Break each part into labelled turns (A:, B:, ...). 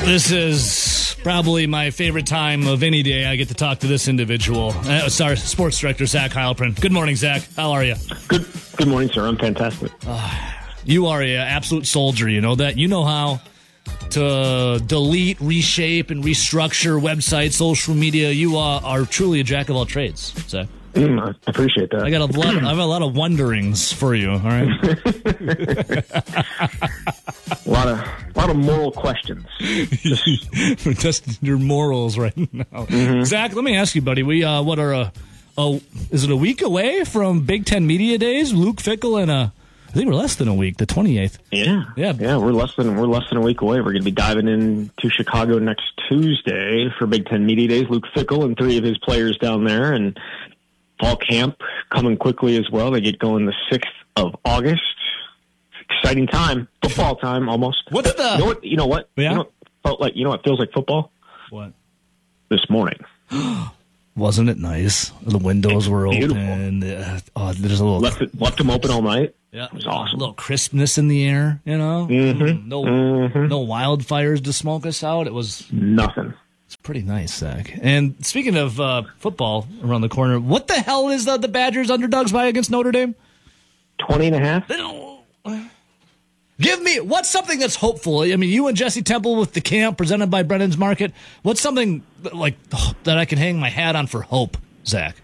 A: This is probably my favorite time of any day. I get to talk to this individual. Sports director, Zach Heilprin. Good morning, Zach. How are you?
B: Good morning, sir. I'm fantastic.
A: You are an absolute soldier. You know that? You know how to delete, reshape, and restructure websites, social media. You are truly a jack of all trades, Zach.
B: I appreciate that.
A: I have a lot of wonderings for you. All right.
B: a lot of moral questions.
A: We're testing your morals right now. Mm-hmm. Zach, let me ask you, buddy. We is it a week away from Big Ten Media Days? Luke Fickell and I think we're less than a week, the 28th.
B: Yeah. We're less than a week away. We're going to be diving into Chicago next Tuesday for Big Ten Media Days. Luke Fickell and 3 of his players down there, and fall camp coming quickly as well. They get going the 6th of August. Exciting time, football time almost.
A: What's the?
B: You know what?
A: Yeah.
B: You know what feels like football?
A: What?
B: This morning.
A: Wasn't it nice? The windows were
B: beautiful.
A: Open. There's a little
B: left them open all night.
A: Yeah,
B: it was awesome.
A: A little crispness in the air. You know, no wildfires to smoke us out. It was
B: nothing.
A: It's pretty nice, Zach. And speaking of football around the corner, what the hell is the Badgers underdogs by against Notre Dame?
B: 20.5.
A: Give me what's something that's hopeful. I mean, you and Jesse Temple with the camp presented by Brennan's Market. What's something like that I can hang my hat on for hope, Zach?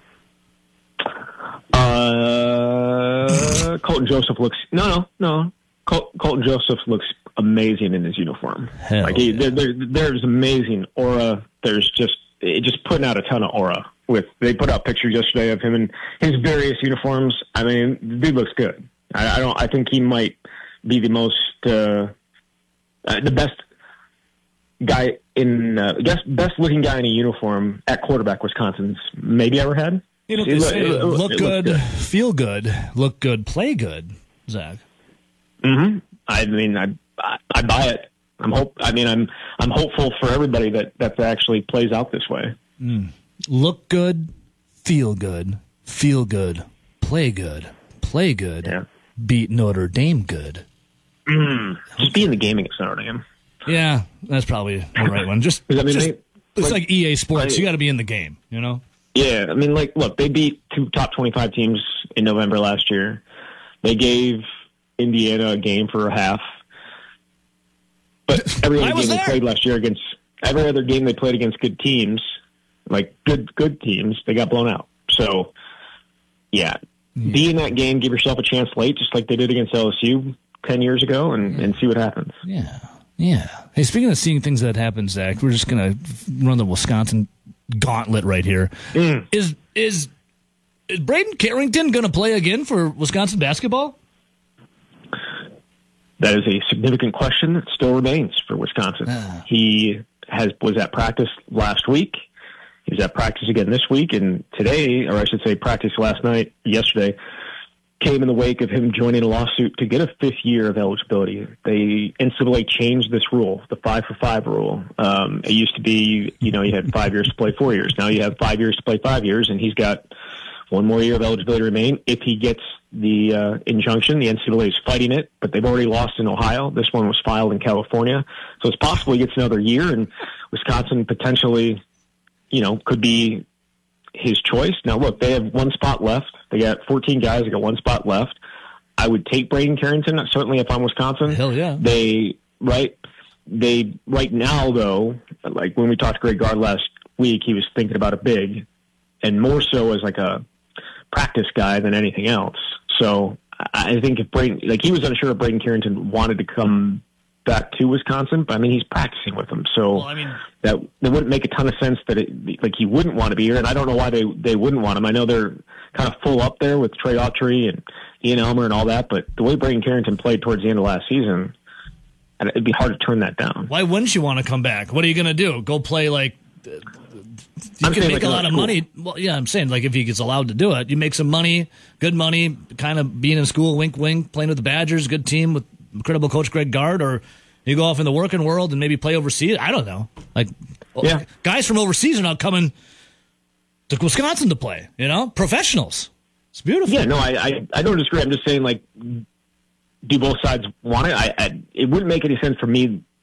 B: Colton Joseph looks no. Colton Joseph looks amazing in his uniform. There's amazing aura. There's just putting out a ton of aura. They put out pictures yesterday of him in his various uniforms. I mean, the dude looks good. I think he might be the most the best guy in best looking guy in a uniform at quarterback Wisconsin's maybe ever had.
A: You know, look good, feel good, look good, play good, Zach.
B: Mm-hmm. I mean, I buy it. I'm hopeful for everybody that actually plays out this way.
A: Look good, feel good, play good,
B: yeah.
A: Beat Notre Dame good.
B: Just be in the game against Notre Dame.
A: Yeah, that's probably the right one. It's like EA Sports. You got to be in the game, you know?
B: Yeah, I mean, look, they beat 2 top 25 teams in November last year. They gave Indiana a game for a half. But every other game they played last year every other game they played against good teams, like good teams, they got blown out. So, yeah. Be in that game, give yourself a chance late, just like they did against LSU 10 years ago, and see what happens.
A: Yeah. Hey, speaking of seeing things that happen, Zach, we're just going to run the Wisconsin gauntlet right here. Is Braden Carrington going to play again for Wisconsin basketball?
B: That is a significant question that still remains for Wisconsin. He was at practice last week. He was at practice again this week, and today, or I should say practice yesterday, came in the wake of him joining a lawsuit to get a 5th year of eligibility. The NCAA changed this rule, the 5-for-5 rule. It used to be, you had 5 years to play 4 years. Now you have 5 years to play 5 years, and he's got 1 more year of eligibility to remain if he gets the injunction. The NCAA is fighting it, but they've already lost in Ohio. This one was filed in California. So it's possible he gets another year, and Wisconsin potentially, could be his choice. Now, look, they have 1 spot left. They got 14 guys. They got 1 spot left. I would take Braden Carrington, certainly if I'm Wisconsin.
A: Hell yeah.
B: They right now, though, like when we talked to Greg Gard last week, he was thinking about a big, and more so as like a practice guy than anything else. So I think if he was unsure if Braden Carrington wanted to come back to Wisconsin, but I mean, he's practicing with them. So that wouldn't make a ton of sense that he wouldn't want to be here. And I don't know why they wouldn't want him. I know they're kind of full up there with Trey Autry and Ian Elmer and all that, but the way Braden Carrington played towards the end of last season, it'd be hard to turn that down.
A: Why wouldn't you want to come back? What are you going to do? Go play you can make a lot of money. Well, yeah, I'm saying if he gets allowed to do it, you make some money, good money, kind of being in school, wink, wink, playing with the Badgers, good team with incredible coach Greg Gard, or you go off in the working world and maybe play overseas. I don't know. Guys from overseas are now coming to Wisconsin to play, professionals. It's beautiful.
B: Yeah, no, I don't disagree. I'm just saying, do both sides want it? It wouldn't make any sense for me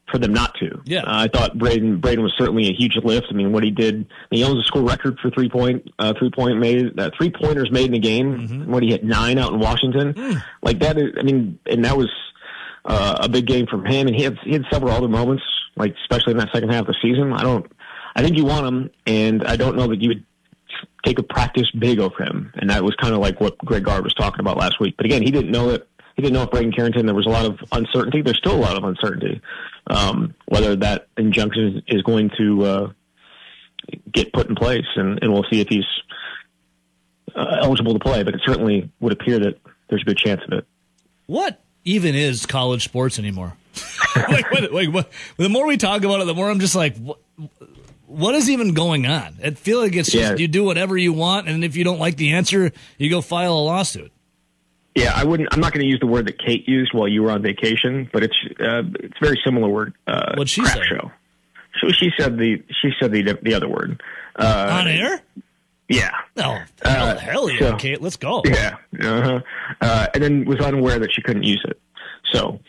B: for them not to.
A: Yeah.
B: I thought Braden was certainly a huge lift. I mean, what he did, he owns a school record for three pointers made in the game. Mm-hmm. What he hit 9 out in Washington, like that is, I mean, and that was a big game from him. And he had several other moments, like especially in that second half of the season. I think you want him, and I don't know that you would take a practice big over him. And that was kind of like what Greg Gard was talking about last week. But again, he didn't know it. He didn't know if Braden Carrington, there was a lot of uncertainty. There's still a lot of uncertainty. Whether that injunction is going to get put in place, and we'll see if he's eligible to play. But it certainly would appear that there's a good chance of it.
A: What even is college sports anymore? The more we talk about it, the more I'm just like, what is even going on? I feel like it's just you do whatever you want, and if you don't like the answer, you go file a lawsuit.
B: Yeah, I'm not going to use the word that Kate used while you were on vacation, but it's a very similar word.
A: What'd she say?
B: Show. So she said the other word.
A: On air?
B: Yeah.
A: Oh, hell yeah, Kate, let's go.
B: Yeah. And then was unaware that she couldn't use it. So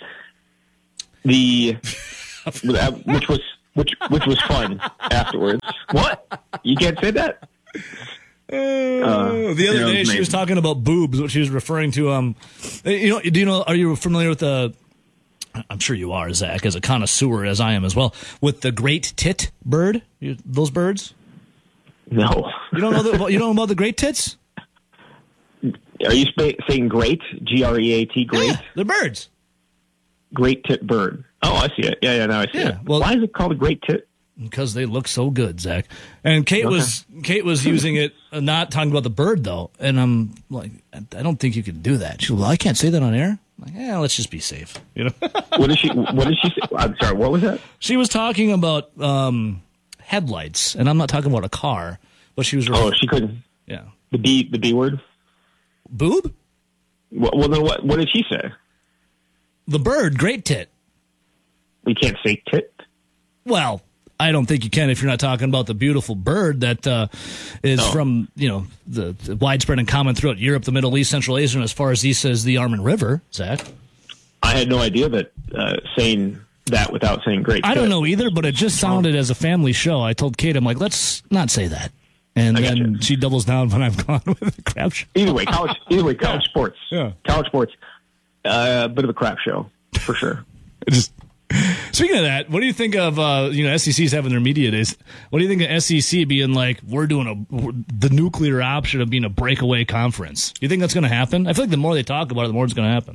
B: which was fun afterwards. What? You can't say that?
A: The other day she was talking about boobs, what she was referring to. Are you familiar with I'm sure you are, Zach, as a connoisseur, as I am as well, with the great tit bird? Those birds?
B: No.
A: You don't know you don't know about the great tits?
B: Are you saying great? Great? Great?
A: Yeah, they're birds.
B: Great tit bird. Oh, I see it. Yeah, now I see it. Well, why is it called a great tit?
A: Because they look so good, Zach. And Kate was using it, not talking about the bird though. And I'm like, I don't think you can do that. She, well, I can't say that on air. I'm like, let's just be safe.
B: What did she say? I'm sorry. What was that?
A: She was talking about headlights, and I'm not talking about a car, but she was.
B: She couldn't.
A: Yeah.
B: The B word.
A: Boob.
B: Well, then what did she say?
A: The bird, great tit.
B: We can't say tit.
A: Well, I don't think you can if you're not talking about the beautiful bird that is from, the widespread and common throughout Europe, the Middle East, Central Asia, and as far as east as the Armin River, Zach.
B: I had no idea that saying that without saying great.
A: I don't know either, but it just sounded as a family show. I told Kate, I'm like, let's not say that. And then she doubles down when I'm gone with the crap show.
B: Either way, college sports. Yeah. College sports, a bit of a crap show, for sure.
A: Speaking of that, what do you think of SEC's having their media days? What do you think of SEC being like, we're doing the nuclear option of being a breakaway conference? Do you think that's going to happen? I feel like the more they talk about it, the more it's going to happen.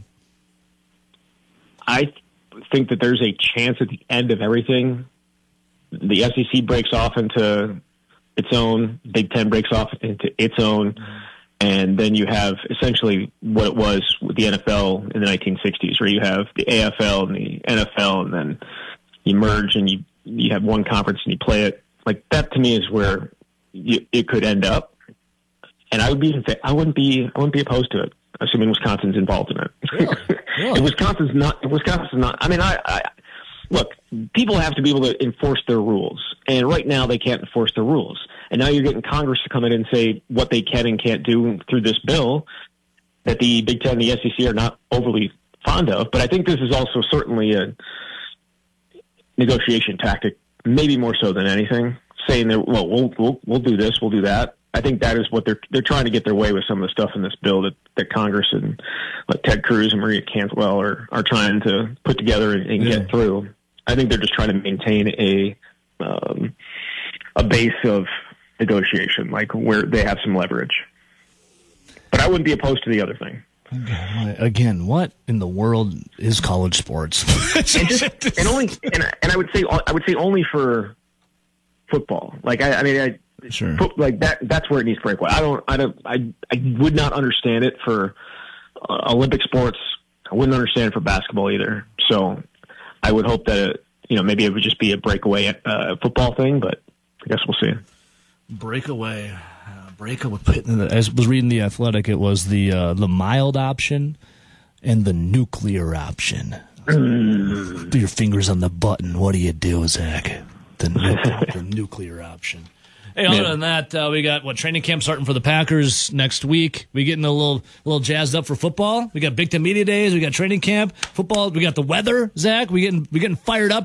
B: I think that there's a chance at the end of everything, the SEC breaks off into its own, Big Ten breaks off into its own, and then you have essentially what it was with the NFL in the 1960s, where you have the AFL and the NFL, and then you merge and you have one conference and you play it. Like that to me is where it could end up. And I wouldn't be opposed to it, assuming Wisconsin's involved in it.
A: Really?
B: If Wisconsin's not. I mean, look, people have to be able to enforce their rules, and right now they can't enforce their rules. And now you're getting Congress to come in and say what they can and can't do through this bill that the Big Ten and the SEC are not overly fond of. But I think this is also certainly a negotiation tactic, maybe more so than anything, saying that, well, we'll do this, we'll do that. I think that is what they're trying to get their way with some of the stuff in this bill that Congress and Ted Cruz and Maria Cantwell are trying to put together and get through. I think they're just trying to maintain a base of negotiation, like where they have some leverage. But I wouldn't be opposed to the other thing.
A: Again, what in the world is college sports?
B: and I would say only for football. Like
A: sure.
B: Like that's where it needs to break away. I would not understand it for Olympic sports. I wouldn't understand it for basketball either. So I would hope that maybe it would just be a breakaway football thing, but I guess we'll see.
A: Breakaway. I was reading The Athletic. It was the mild option and the nuclear option. Do your fingers on the button. What do you do, Zach? The nuclear option. Hey, other than that, we got training camp starting for the Packers next week. We getting a little jazzed up for football. We got Big Ten Media Days. We got training camp football. We got the weather, Zach. We getting fired up here.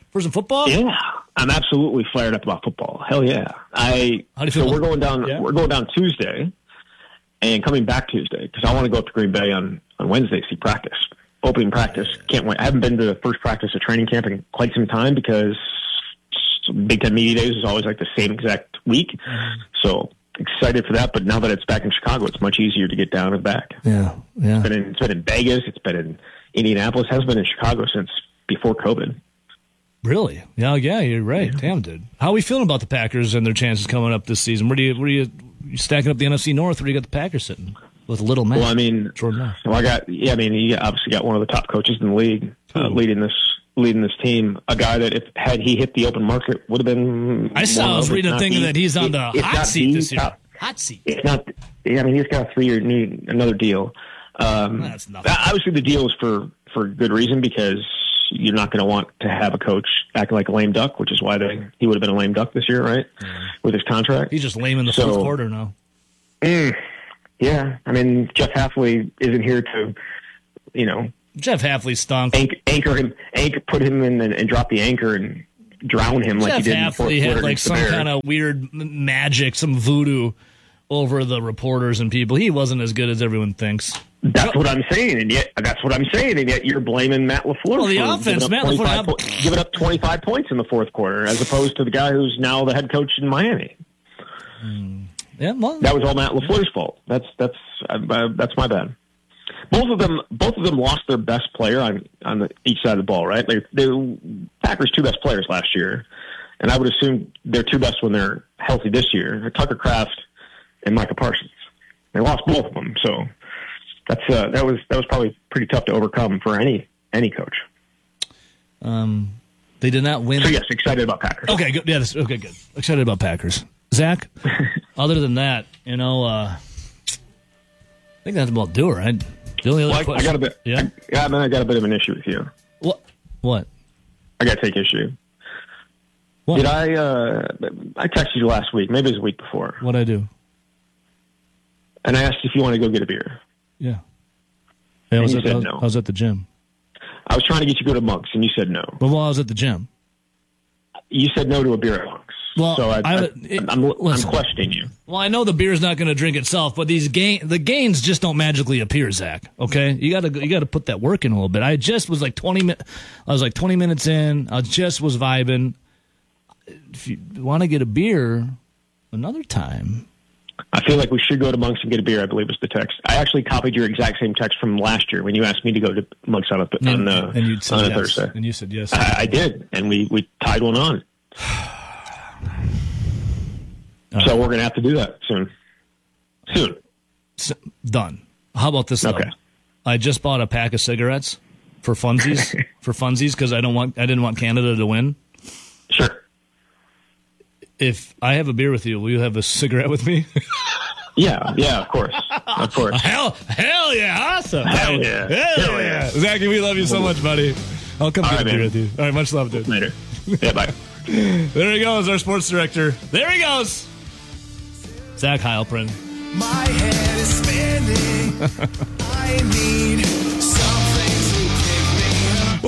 A: for some football?
B: Yeah, I'm absolutely fired up about football. Hell yeah!
A: How do you feel?
B: So we're going down. Yeah. We're going down Tuesday, and coming back Tuesday because I want to go up to Green Bay on Wednesday to see practice, opening practice. Can't wait. I haven't been to the first practice of training camp in quite some time because Big Ten Media Days is always like the same exact week. So excited for that. But now that it's back in Chicago, it's much easier to get down and back.
A: Yeah.
B: It's been in Vegas. It's been in Indianapolis. It hasn't been in Chicago since before COVID.
A: Really? Yeah, you're right. Damn, dude. How are we feeling about the Packers and their chances coming up this season? Where do you stacking up the NFC North? Where do you got the Packers sitting with Little Matt?
B: Well, I mean, you obviously got one of the top coaches in the league leading this team. A guy that if had he hit the open market would have been.
A: I was reading a thing that he's on the hot seat this year. Hot seat.
B: It's not. I mean, he's got a 3-year another deal.
A: That's nothing.
B: Obviously, the deal is for good reason because you're not going to want to have a coach acting like a lame duck, which is why he would have been a lame duck this year, right? With his contract.
A: He's just lame in the fourth quarter now.
B: Yeah. I mean, Jeff Hafley isn't here to,
A: Jeff Hafley stunk.
B: Put him in and drop the anchor and drown him like he did in the fourth quarter.
A: Jeff Hafley had like some kind of weird magic, some voodoo over the reporters and people. He wasn't as good as everyone thinks.
B: That's what I'm saying, and yet you're blaming Matt LaFleur
A: for the offense. Matt LaFleur
B: giving up 25 points in the fourth quarter, as opposed to the guy who's now the head coach in Miami.
A: Yeah, well,
B: that was all Matt LaFleur's fault. That's my bad. Both of them lost their best player on each side of the ball, right? The Packers' two best players last year, and I would assume their two best when they're healthy this year, Tucker Kraft and Micah Parsons. They lost both of them, so. That was probably pretty tough to overcome for any coach.
A: They did not win.
B: So yes, excited about Packers.
A: Okay, good. Yeah, okay, good. Excited about Packers. Zach, other than that, I think that's about do it, right? The only other question.
B: I got a bit. Yeah. I got a bit of an issue with you.
A: What?
B: I got to take issue.
A: What?
B: Did I texted you last week? Maybe it was the week before.
A: What'd I do?
B: And I asked if you want to go get a beer.
A: Yeah.
B: I was at
A: the gym.
B: I was trying to get you to go to Monk's, and you said no.
A: But while I was at the gym.
B: You said no to a beer at Monk's.
A: Well,
B: so I'm questioning you.
A: Well, I know the beer's not going to drink itself, but the gains just don't magically appear, Zach. Okay? You got to put that work in a little bit. I just was like 20 minutes in. I just was vibing. If you want to get a beer another time,
B: I feel like we should go to Monk's and get a beer, I believe was the text. I actually copied your exact same text from last year when you asked me to go to Monk's on a Thursday.
A: And you said yes.
B: I did, and we tied one on. So we're going to have to do that soon.
A: Done. How about this, though?
B: Okay.
A: I just bought a pack of cigarettes for funsies, because I didn't want Canada to win.
B: Sure.
A: If I have a beer with you, will you have a cigarette with me?
B: Yeah, of course.
A: Hell yeah, awesome.
B: Hell yeah.
A: Zach, we love you so much, buddy. I'll come get a beer with you. All right, much love, dude.
B: Later. Yeah, bye.
A: There he goes, our sports director. There he goes. Zach Heilprin.
C: My head is spinning. I need